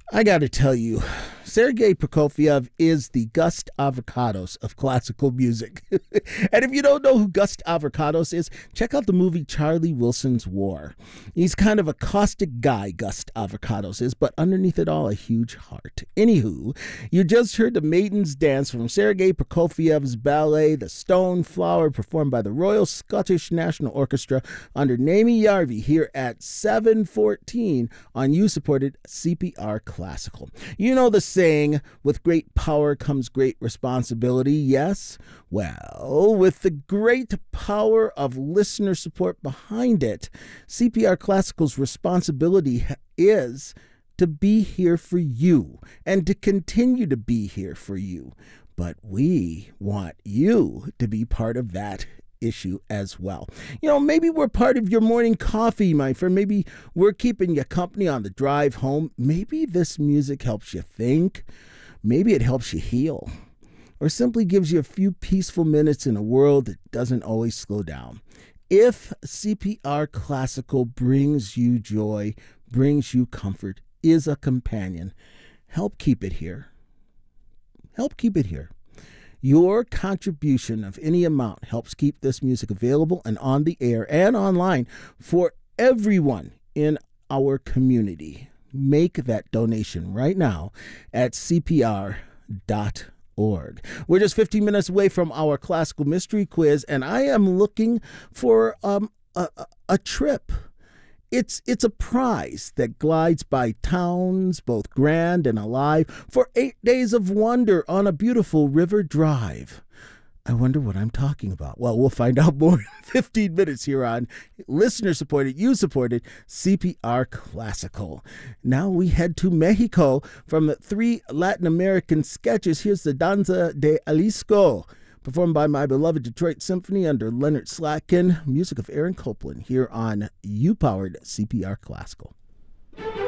I got to tell you, Sergei Prokofiev is the Gust Avocados of classical music. And if you don't know who Gust Avocados is, check out the movie Charlie Wilson's War. He's kind of a caustic guy, Gust Avocados is, but underneath it all, a huge heart. Anywho, you just heard the Maiden's Dance from Sergei Prokofiev's ballet, The Stone Flower, performed by the Royal Scottish National Orchestra under Naomi Yarvi here at 7:14 on you-supported CPR Classical. You know the saying, with great power comes great responsibility, yes? Well, with the great power of listener support behind it, CPR Classical's responsibility is to be here for you and to continue to be here for you. But we want you to be part of that issue as well. You know, maybe we're part of your morning coffee, my friend. Maybe we're keeping you company on the drive home. Maybe this music helps you think. Maybe it helps you heal. Or simply gives you a few peaceful minutes in a world that doesn't always slow down. If CPR Classical brings you joy, brings you comfort, is a companion, help keep it here. Help keep it here. Your contribution of any amount helps keep this music available and on the air and online for everyone in our community. Make that donation right now at cpr.org. We're just 15 minutes away from our classical mystery quiz, and I am looking for a trip. It's a prize that glides by towns, both grand and alive, for 8 days of wonder on a beautiful river drive. I wonder what I'm talking about. Well, we'll find out more in 15 minutes here on listener-supported, you-supported CPR Classical. Now we head to Mexico from the 3 Latin American sketches. Here's the Danza de Jalisco, performed by my beloved Detroit Symphony under Leonard Slatkin, music of Aaron Copland, here on U-Powered CPR Classical.